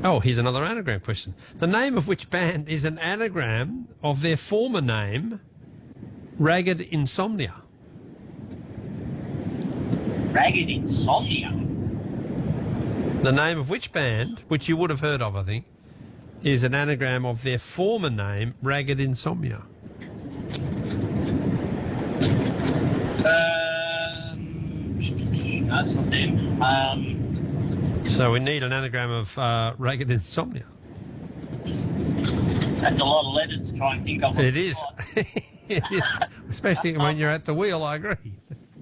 Oh, here's another anagram question. The name of which band is an anagram of their former name, Ragged Insomnia? Ragged Insomnia? The name of which band, which you would have heard of, I think, is an anagram of their former name, Ragged Insomnia? No, it's not them. So we need an anagram of Ragged Insomnia. That's a lot of letters to try and think of. It is. It is. Especially when you're at the wheel, I agree.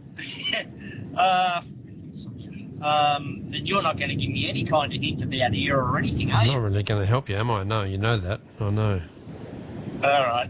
Then you're not going to give me any kind of hint about era or anything, are I'm you? not really going to help you, am I? No, you know that. I know. All right.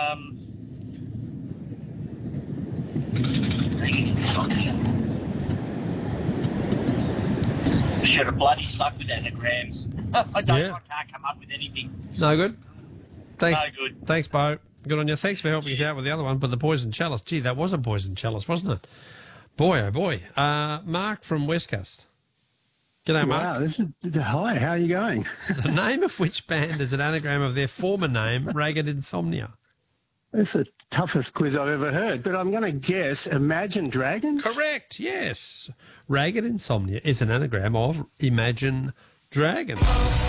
Should have bloody stuck with anagrams. I can't come up with anything. No good? Thanks. No good. Thanks, Bo. Good on you. Thanks for helping us out with the other one, but the poison chalice. Gee, that was a poison chalice, wasn't it? Boy, oh boy. Mark from West Coast. G'day, Mark. Wow, hi, how are you going? The name of which band is an anagram of their former name, Ragged Insomnia? It's the toughest quiz I've ever heard, but I'm going to guess Imagine Dragons? Correct, yes. Ragged Insomnia is an anagram of Imagine Dragons.